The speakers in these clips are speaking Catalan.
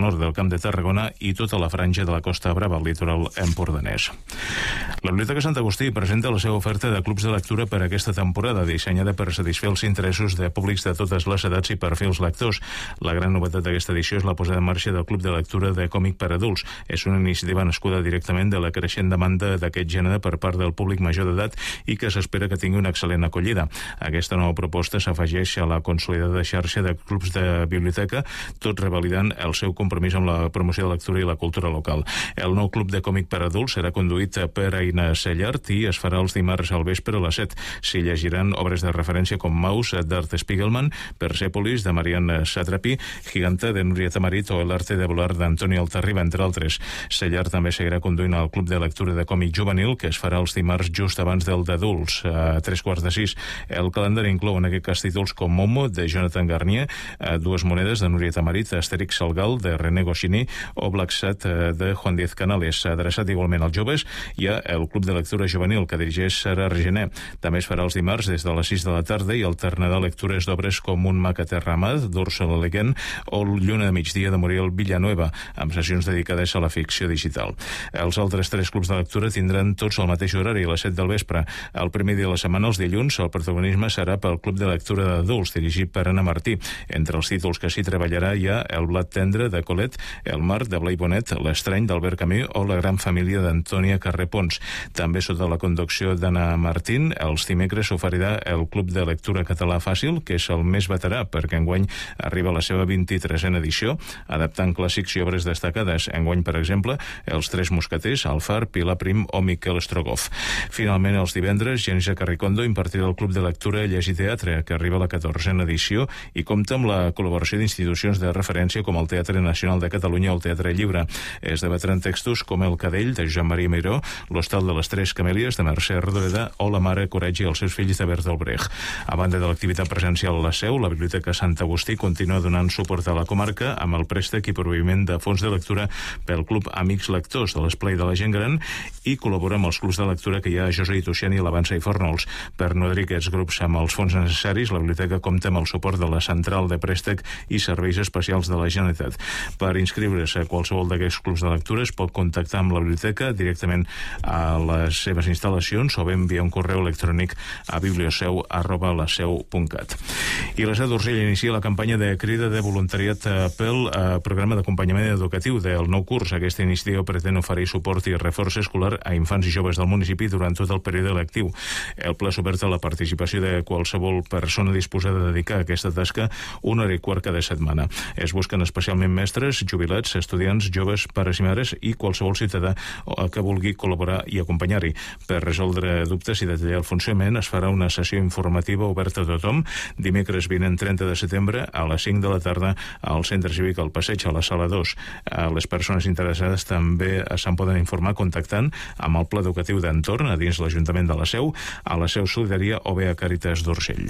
nord del Camp de Tarragona i tota la franja de la Costa Brava, al litoral empordanès. La Biblioteca Sant Agustí presenta la seva oferta de clubs de lectura per a aquesta temporada, dissenyada per satisfer els interessos de públics de totes les edats i perfils lectors. La gran novetat d'aquesta edició és la posada en marxa del Club de Lectura de còmic per adults. És una iniciativa nascuda directament de la creixent demanda d'aquest gènere per part del públic major d'edat i que s'espera que tingui una excel·lent acollida. Aquesta nova proposta s'afegeix a la consolidada xarxa de clubs de biblioteca, tot revalidant el seu compromís amb la promoció de la lectura i la cultura local. El nou club de còmic per adults serà conduït per Aina Sellart i es farà els dimarts al vespre a les 7. S'hi llegiran obres de referència com Maus, d'Art Spiegelman, Persepolis, de Marianne Satrapi, Giganta, de Núria Tamarit o El arte de volar d'Antonio Altarriba, entre altres. Sellart també seguirà conduint el club de lectura de còmic juvenil, que es farà els dimarts just abans del d'adults, a 3:45. El calendari inclou en aquest cas títols com Momo, de Jonathan Garnier, Dues monedes, de Núria Tamarit, Astèrix Salgal, de René Goscinny, o Black Sat, de Juan Diez Canales. Adreçat igualment als joves, hi ha el club de lectura juvenil, que dirigeix Sara Argener. També es farà els dimarts des de les 6 de la tarda i alternarà lectures d'obres com Un mag aterramat, d'Úrsula Le Guin, o Lluna de migdia, de Muriel Villanueva, amb sessions dedicades a la ficció digital. Els altres 3 clubs de lectura tindran tots el mateix horari, a les 7 del vespre. El primer dia de la setmana, els dilluns, el protagonisme serà pel club de lectura d'adults, dirigit per Anna Martí. Entre els títols que s'hi treballarà hi ha El blat tendre, de Colette, El mar, de Blai Bonet, L'estrany, d'Albert Camus, o La gran família, d'Antònia Carré Pons. També sota la conducció d'Anna Martín, els dimecres s'oferirà el Club de Lectura Català Fàcil, que és el més veterà, perquè enguany arriba a la seva 23a edició, adaptant clàssics i obres destacades. Enguany, per exemple, Els Tres Mosqueters, Alfar, Pilar Prim o Miquel Strogoff. Finalment, els divendres, Genisa Carricondo impartirà el Club de Lectura Llegir Teatre, que arriba a la 14a edició i compta amb la col·laboració d'institucions de referència com el Teatre Nacional de Catalunya o el Teatre Lliure. Es debatran textos com El cadell, de Joan Maria Miró, L'hostal de les Tres Camèlies, de Mercè Rodoreda, o La mare Corretja i els seus fills, de Bertolt Brecht. A banda de l'activitat presencial a la seu, la Biblioteca Sant Agustí continua donant suport a la comarca amb el préstec i proveïment de fons de lectura pel Club Amics Lectors de l'Esplai de la Gent Gran i col·labora amb els clubs de lectura que hi ha a Josa i Tuixén i l'Avança i Fornols. Per nodrir aquests grups amb els fons necessaris, la biblioteca compta amb el suport de la Central de Préstec i Serveis Especials de la Generalitat. Per inscriure's a qualsevol d'aquests clubs de lectura es pot contactar amb la biblioteca directament a les seves instal·lacions o bé enviar un correu electrònic a biblioseu@laseu.cat. I la Seu d'Urgell inicia la campanya de crida de voluntariat pel programa d'acompanyament educatiu del nou curs. Aquesta iniciativa pretén oferir suport i reforç escolar a infants i joves del municipi durant tot el període lectiu. El pla s'ha obert a la participació de qualsevol persona disposada a dedicar a aquesta tasca una hora i quart cada setmana. Es busquen especialment mestres, jubilats, estudiants, joves, pares i mares i qualsevol ciutadà que vulgui col·laborar i acompanyar-hi. Per resoldre dubtes i detallar el funcionament es farà una sessió informativa oberta a tothom dimecres vinent 30 de setembre a les 5 de la tarda al Centre Cívic al Passeig, a la sala 2. Les persones interessades també se'n poden informar contactant amb el Pla Educatiu d'Entorn a dins l'Ajuntament de la Seu, a la Seu Solidària o bé a Càritas d'Urgell.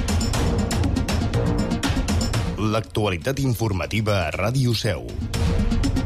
L'actualitat informativa a Ràdio Seu.